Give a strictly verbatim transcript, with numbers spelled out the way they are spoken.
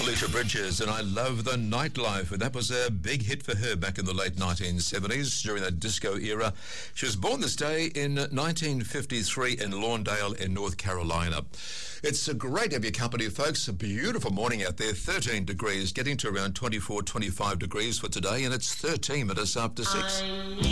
Felicia Bridges, and I Love the Nightlife. And that was a big hit for her back in the late nineteen seventies during the disco era. She was born this day in nineteen fifty-three in Lawndale in North Carolina. It's great to have your company, folks. A beautiful morning out there, thirteen degrees, getting to around twenty-four, twenty-five degrees for today, and it's thirteen minutes after six.